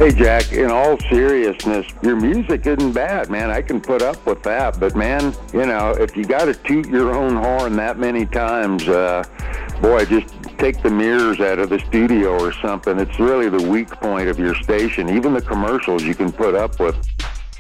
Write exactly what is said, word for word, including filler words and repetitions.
Hey, Jack, in all seriousness, your music isn't bad, man. I can put up with that. But, man, you know, if you got to toot your own horn that many times, uh, boy, just take the mirrors out of the studio or something. It's really the weak point of your station. Even the commercials you can put up with.